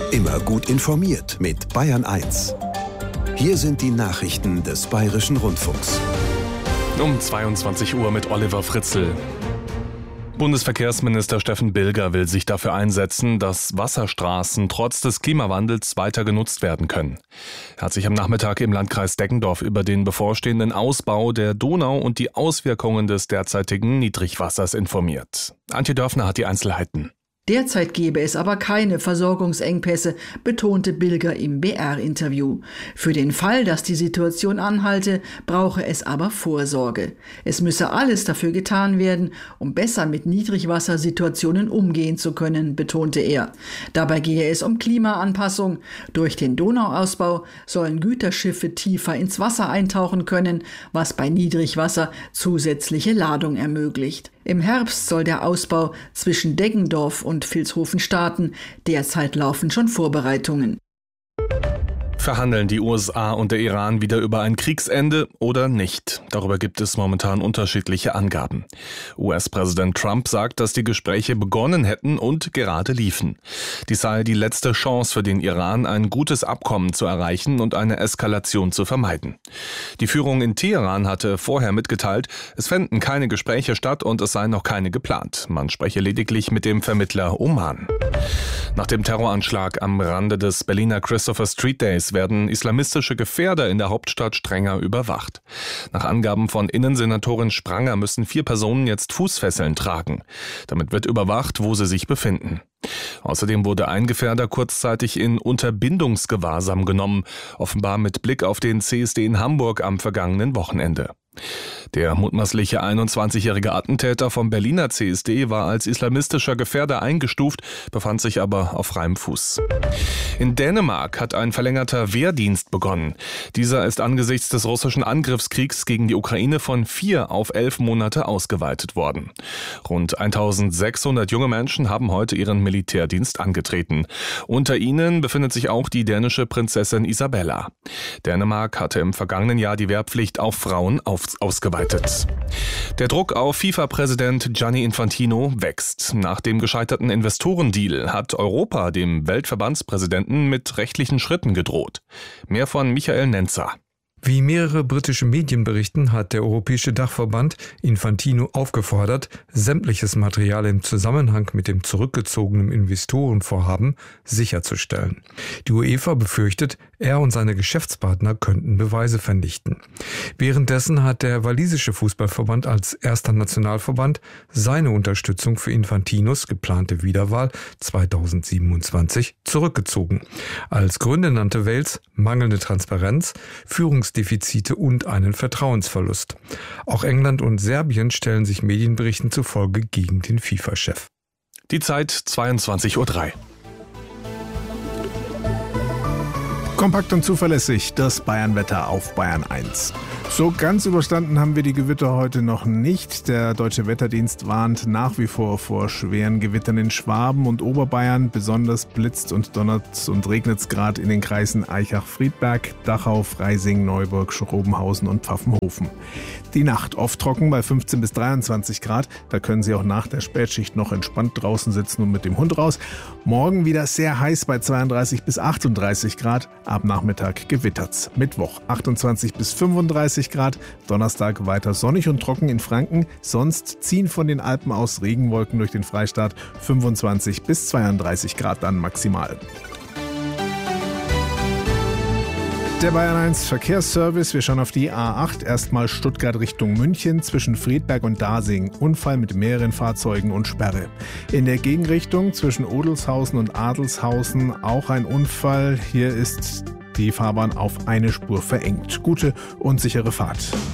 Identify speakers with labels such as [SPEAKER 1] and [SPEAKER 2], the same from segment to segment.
[SPEAKER 1] Immer gut informiert mit Bayern 1. Hier sind die Nachrichten des Bayerischen Rundfunks.
[SPEAKER 2] Um 22 Uhr mit Oliver Fritzl. Bundesverkehrsminister Steffen Bilger will sich dafür einsetzen, dass Wasserstraßen trotz des Klimawandels weiter genutzt werden können. Er hat sich am Nachmittag im Landkreis Deggendorf über den bevorstehenden Ausbau der Donau und die Auswirkungen des derzeitigen Niedrigwassers informiert. Antje Dörfner hat die Einzelheiten.
[SPEAKER 3] Derzeit gebe es aber keine Versorgungsengpässe, betonte Bilger im BR-Interview. Für den Fall, dass die Situation anhalte, brauche es aber Vorsorge. Es müsse alles dafür getan werden, um besser mit Niedrigwassersituationen umgehen zu können, betonte er. Dabei gehe es um Klimaanpassung. Durch den Donauausbau sollen Güterschiffe tiefer ins Wasser eintauchen können, was bei Niedrigwasser zusätzliche Ladung ermöglicht. Im Herbst soll der Ausbau zwischen Deggendorf und Vilshofen starten. Derzeit laufen schon Vorbereitungen.
[SPEAKER 2] Verhandeln die USA und der Iran wieder über ein Kriegsende oder nicht? Darüber gibt es momentan unterschiedliche Angaben. US-Präsident Trump sagt, dass die Gespräche begonnen hätten und gerade liefen. Dies sei die letzte Chance für den Iran, ein gutes Abkommen zu erreichen und eine Eskalation zu vermeiden. Die Führung in Teheran hatte vorher mitgeteilt, es fänden keine Gespräche statt und es seien noch keine geplant. Man spreche lediglich mit dem Vermittler Oman. Nach dem Terroranschlag am Rande des Berliner Christopher Street Days werden islamistische Gefährder in der Hauptstadt strenger überwacht. Nach Angaben von Innensenatorin Spranger müssen 4 Personen jetzt Fußfesseln tragen. Damit wird überwacht, wo sie sich befinden. Außerdem wurde ein Gefährder kurzzeitig in Unterbindungsgewahrsam genommen, offenbar mit Blick auf den CSD in Hamburg am vergangenen Wochenende. Der mutmaßliche 21-jährige Attentäter vom Berliner CSD war als islamistischer Gefährder eingestuft, befand sich aber auf freiem Fuß. In Dänemark hat ein verlängerter Wehrdienst begonnen. Dieser ist angesichts des russischen Angriffskriegs gegen die Ukraine von 4 auf 11 Monate ausgeweitet worden. Rund 1600 junge Menschen haben heute ihren Militärdienst angetreten. Unter ihnen befindet sich auch die dänische Prinzessin Isabella. Dänemark hatte im vergangenen Jahr die Wehrpflicht auf Frauen ausgeweitet. Der Druck auf FIFA-Präsident Gianni Infantino wächst. Nach dem gescheiterten Investorendeal hat Europa dem Weltverbandspräsidenten mit rechtlichen Schritten gedroht. Mehr von Michael Nenzer.
[SPEAKER 4] Wie mehrere britische Medien berichten, hat der Europäische Dachverband Infantino aufgefordert, sämtliches Material im Zusammenhang mit dem zurückgezogenen Investorenvorhaben sicherzustellen. Die UEFA befürchtet, er und seine Geschäftspartner könnten Beweise vernichten. Währenddessen hat der walisische Fußballverband als erster Nationalverband seine Unterstützung für Infantinos geplante Wiederwahl 2027 zurückgezogen. Als Gründe nannte Wales mangelnde Transparenz, Führungsdefizite und einen Vertrauensverlust. Auch England und Serbien stellen sich Medienberichten zufolge gegen den FIFA-Chef.
[SPEAKER 2] Die Zeit 22:03 Uhr.
[SPEAKER 5] Kompakt und zuverlässig, das Bayern-Wetter auf Bayern 1. So ganz überstanden haben wir die Gewitter heute noch nicht. Der Deutsche Wetterdienst warnt nach wie vor schweren Gewittern in Schwaben und Oberbayern. Besonders blitzt und donnert und regnet es gerade in den Kreisen Aichach-Friedberg, Dachau, Freising, Neuburg, Schrobenhausen und Pfaffenhofen. Die Nacht oft trocken bei 15 bis 23 Grad. Da können Sie auch nach der Spätschicht noch entspannt draußen sitzen und mit dem Hund raus. Morgen wieder sehr heiß bei 32 bis 38 Grad. Ab Nachmittag gewittert's. Mittwoch 28 bis 35 Grad. Donnerstag weiter sonnig und trocken in Franken. Sonst ziehen von den Alpen aus Regenwolken durch den Freistaat. 25 bis 32 Grad dann maximal. Der Bayern 1 Verkehrsservice. Wir schauen auf die A8. Erstmal Stuttgart Richtung München zwischen Friedberg und Dasing. Unfall mit mehreren Fahrzeugen und Sperre. In der Gegenrichtung zwischen Odelshausen und Adelshausen auch ein Unfall. Hier ist die Fahrbahn auf eine Spur verengt. Gute und sichere Fahrt.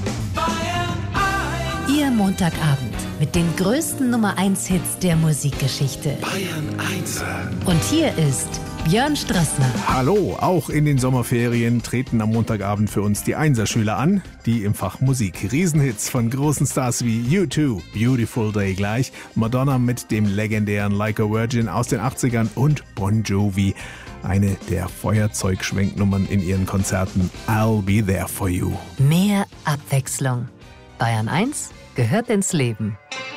[SPEAKER 6] Ihr Montagabend mit den größten Nummer 1 Hits der Musikgeschichte.
[SPEAKER 1] Bayern 1.
[SPEAKER 6] Und hier ist Björn Strassner.
[SPEAKER 5] Hallo, auch in den Sommerferien treten am Montagabend für uns die Einserschüler an, die im Fach Musik Riesenhits von großen Stars wie U2, Beautiful Day gleich, Madonna mit dem legendären Like a Virgin aus den 80ern und Bon Jovi, eine der Feuerzeugschwenknummern in ihren Konzerten, I'll Be There For You.
[SPEAKER 6] Mehr Abwechslung. Bayern 1 gehört ins Leben.